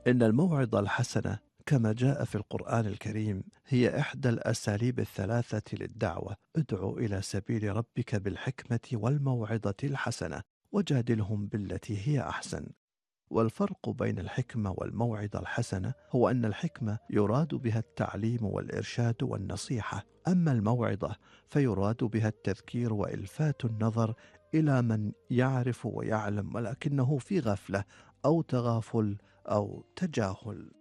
إن الموعظة الحسنة كما جاء في القرآن الكريم هي إحدى الأساليب الثلاثة للدعوة. ادع إلى سبيل ربك بالحكمة والموعظة الحسنة وجادلهم بالتي هي أحسن. والفرق بين الحكمة والموعظة الحسنة هو أن الحكمة يراد بها التعليم والإرشاد والنصيحة، أما الموعظة فيراد بها التذكير وإلفات النظر إلى من يعرف ويعلم ولكنه في غفلة أو تغافل أو تجاهل.